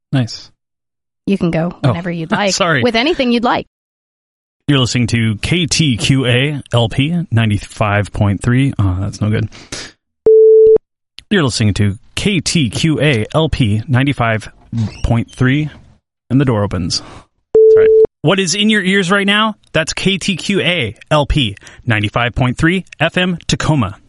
Nice. You can go whenever you'd like. Sorry. With anything you'd like. You're listening to KTQA LP 95.3. Oh, that's no good. You're listening to KTQA LP 95.3, and the door opens. That's right. What is in your ears right now? That's KTQA LP 95.3 FM Tacoma.